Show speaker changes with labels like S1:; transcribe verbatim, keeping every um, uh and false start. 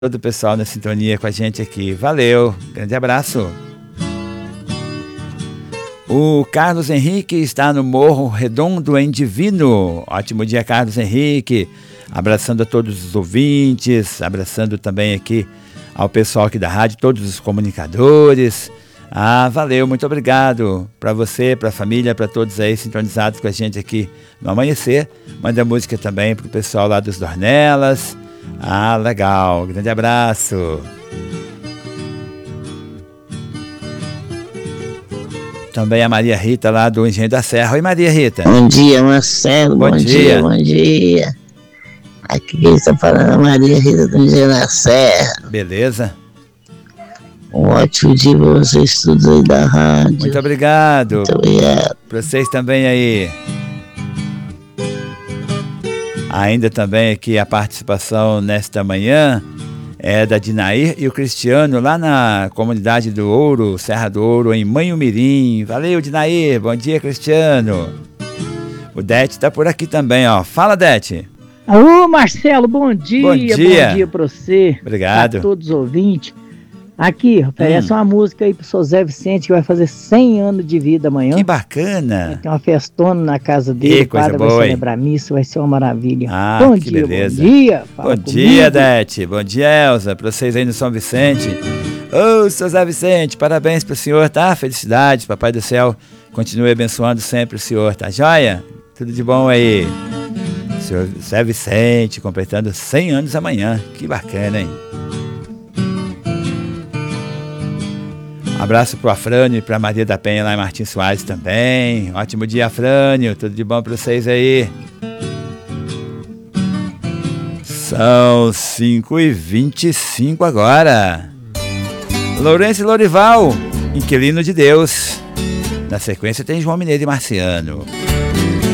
S1: todo o pessoal na sintonia com a gente aqui. Valeu, grande abraço. O Carlos Henrique está no Morro Redondo, em Divino. Ótimo dia, Carlos Henrique. Abraçando a todos os ouvintes, abraçando também aqui ao pessoal aqui da rádio, todos os comunicadores. Ah, valeu, muito obrigado para você, para a família, para todos aí sintonizados com a gente aqui no Amanhecer. Manda música também para o pessoal lá dos Dornelas. Ah, legal, grande abraço. Também a Maria Rita lá do Engenho da Serra. Oi, Maria Rita.
S2: Bom dia, Marcelo. Bom, bom dia. dia, bom dia. Aqui quem está falando é a Maria Rita do Engenho da Serra.
S1: Beleza.
S2: Um ótimo dia para vocês todos aí da rádio.
S1: Muito obrigado.
S2: Muito obrigado.
S1: Para vocês também aí. Ainda também aqui a participação nesta manhã é da Dinair e o Cristiano, lá na comunidade do Ouro, Serra do Ouro, em Manhumirim. Valeu, Dinair. Bom dia, Cristiano. O Dete está por aqui também, ó. Fala, Dete.
S3: Alô, Marcelo, bom dia.
S1: Bom dia.
S3: Bom dia para você.
S1: Obrigado.
S3: Para todos os ouvintes. Aqui, oferece hum. uma música aí pro seu Zé Vicente, que vai fazer cem anos de vida amanhã.
S1: Que bacana.
S3: Tem uma festona na casa dele,
S1: o padre
S3: vai celebrar missa, vai ser uma maravilha.
S1: Ah,
S3: bom
S1: que
S3: dia,
S1: beleza.
S3: Bom dia.
S1: Fala bom comigo. Dia, Dete. Bom dia, Elza. Pra vocês aí no São Vicente. Ô, oh, seu Zé Vicente, parabéns pro senhor, tá? Felicidades, Papai do Céu continue abençoando sempre o senhor, tá joia? Tudo de bom aí. Senhor Zé Vicente, completando cem anos amanhã. Que bacana, hein? Abraço pro Afrânio e pra Maria da Penha lá em Martins Soares também. Ótimo dia, Afrânio. Tudo de bom pra vocês aí. São cinco e vinte e cinco agora. Lourenço e Lorival, Inquilino de Deus. Na sequência tem João Mineiro e Marciano.